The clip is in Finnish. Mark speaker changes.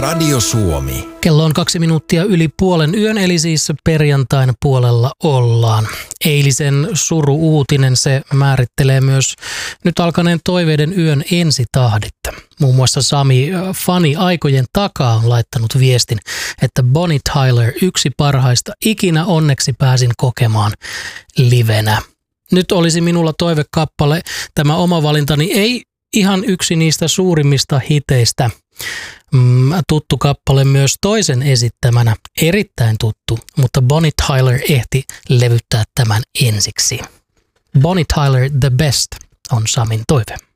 Speaker 1: Radio Suomi.
Speaker 2: Kello on 2 minuuttia yli puolen yön, eli siis perjantain puolella ollaan. Eilisen suru-uutinen, se määrittelee myös nyt alkaneen toiveiden yön ensitahditta. Muun muassa Sami fani aikojen takaa on laittanut viestin, että Bonnie Tyler, yksi parhaista ikinä, onneksi pääsin kokemaan livenä. Nyt olisi minulla toivekappale. Tämä oma valintani ei ihan yksi niistä suurimmista hiteistä. Tuttu kappale myös toisen esittämänä, erittäin tuttu, mutta Bonnie Tyler ehti levyttää tämän ensiksi. Bonnie Tyler The Best on Samin toive.